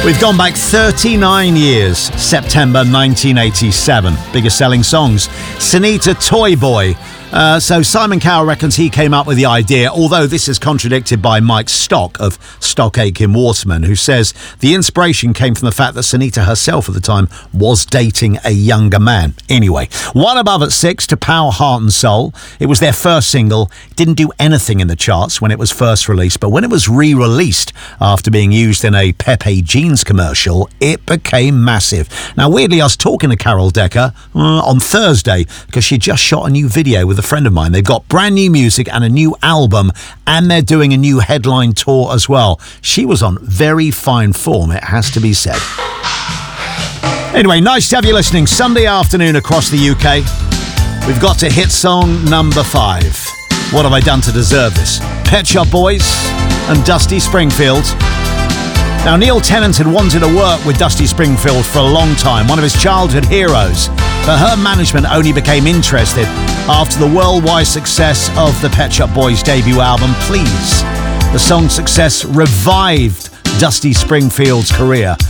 We've gone back 39 years, September 1987. Biggest selling songs, Sunita Toy Boy. So Simon Cowell reckons he came up with the idea, although this is contradicted by Mike Stock of Stock Aitken Waterman, who says the inspiration came from the fact that Sunita herself at the time was dating a younger man. Anyway, One Above at 6 to Power, Heart and Soul. It was their first single. It didn't do anything in the charts when it was first released, but when it was re-released after being used in a Pepe Jeans commercial, it became massive. Now, weirdly, I was talking to Carol Decker on Thursday because she just shot a new video with a friend of mine. They've got brand new music and a new album, and they're doing a new headline tour as well. She was on very fine form, it has to be said. Anyway, nice to have you listening. Sunday afternoon across the UK. We've got to hit song number 5. What have I done to deserve this? Pet Shop Boys and Dusty Springfield. Now, Neil Tennant had wanted to work with Dusty Springfield for a long time, one of his childhood heroes, but her management only became interested after the worldwide success of the Pet Shop Boys' debut album, Please. The song's success revived Dusty Springfield's career,